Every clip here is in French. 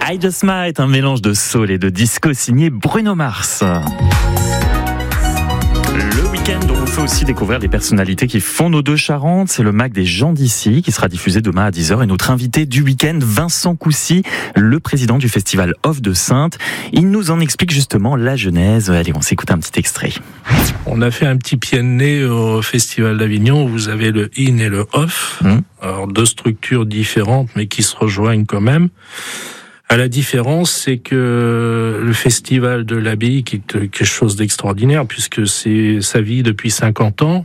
I Just Might, un mélange de soul et de disco signé Bruno Mars. Le week-end, on vous fait aussi découvrir des personnalités qui font nos deux Charentes. C'est le Mag des gens d'ici qui sera diffusé demain à 10h. Et notre invité du week-end, Vincent Coucy, le président du festival Off de Saintes. Il nous en explique justement la genèse. Allez, on s'écoute un petit extrait. On a fait un petit pied de nez au Festival d'Avignon où vous avez le in et le off. Alors, deux structures différentes mais qui se rejoignent quand même. À la différence, c'est que le festival de l'abbaye, qui est quelque chose d'extraordinaire, puisque c'est sa vie depuis 50 ans,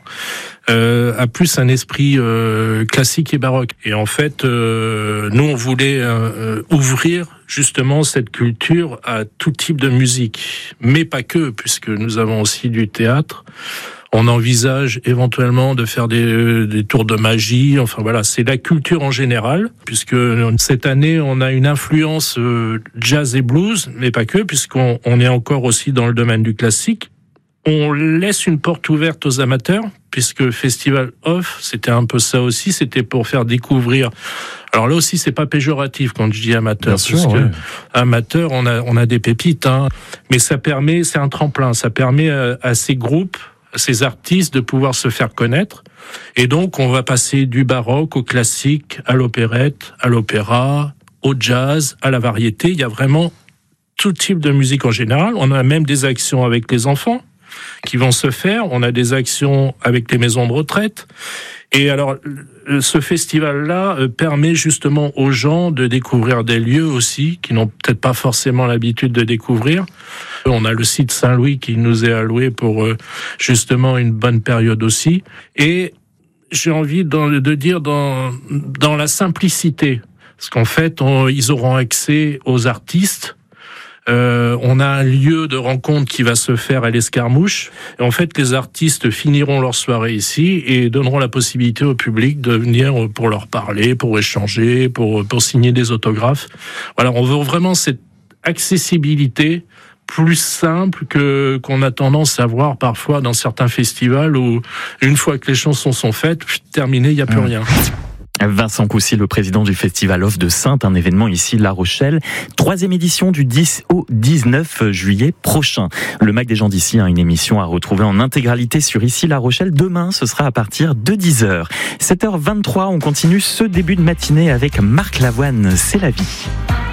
a plus un esprit classique et baroque. Et en fait, nous, on voulait ouvrir justement cette culture à tout type de musique, mais pas que, puisque nous avons aussi du théâtre. On envisage éventuellement de faire des tours de magie. Enfin voilà, c'est la culture en général, puisque cette année, on a une influence jazz et blues, mais pas que, puisqu'on est encore aussi dans le domaine du classique. On laisse une porte ouverte aux amateurs, puisque Festival Off, c'était un peu ça aussi, c'était pour faire découvrir. Alors là aussi, c'est pas péjoratif quand je dis amateur, bien parce sûr, que amateur, on a des pépites, hein. Mais ça permet, c'est un tremplin, ça permet à ces groupes, ces artistes de pouvoir se faire connaître. Et donc, on va passer du baroque au classique, à l'opérette, à l'opéra, au jazz, à la variété. Il y a vraiment tout type de musique en général. On a même des actions avec les enfants qui vont se faire. On a des actions avec les maisons de retraite. Et alors, ce festival-là permet justement aux gens de découvrir des lieux aussi qui n'ont peut-être pas forcément l'habitude de découvrir. On a le site Saint-Louis qui nous est alloué pour justement une bonne période aussi. Et j'ai envie de dire dans la simplicité, parce qu'en fait, ils auront accès aux artistes. On a un lieu de rencontre qui va se faire à l'Escarmouche. Et en fait, les artistes finiront leur soirée ici et donneront la possibilité au public de venir pour leur parler, pour échanger, pour signer des autographes. Voilà, on veut vraiment cette accessibilité plus simple qu'on a tendance à voir parfois dans certains festivals où une fois que les chansons sont faites, terminé, il n'y a plus rien. Vincent Coucy, le président du festival Off de Saintes, un événement ici La Rochelle, 3e édition du 10 au 19 juillet prochain. Le Mag des gens d'ici, une émission à retrouver en intégralité sur ici La Rochelle. Demain, ce sera à partir de 10h. 7h23, on continue ce début de matinée avec Marc Lavoine, C'est la vie.